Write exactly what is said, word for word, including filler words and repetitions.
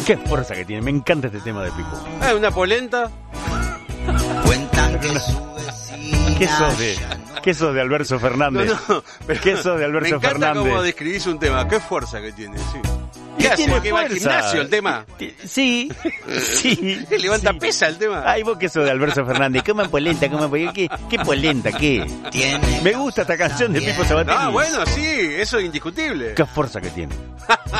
Qué fuerza que tiene, me encanta este tema de Pipo. Ah, una polenta. Cuentan que su vecina ¿Qué sos de, qué sos de Alberto Fernández? No, no, pero ¿Qué sos de Alberto me encanta Fernández? cómo describís un tema. Qué fuerza que tiene, sí. ¿Qué ¿Qué hace? tiene ¿Que va al fuerza? gimnasio el tema? Sí, sí. ¿Que levanta sí. pesa el tema? Ay, vos que sos de Alberto Fernández, coman polenta, coman polenta, ¿qué, qué polenta, qué? tiene Me gusta esta canción de Pipo Sabatini. Ah, bueno, sí, eso es indiscutible. Qué fuerza que tiene.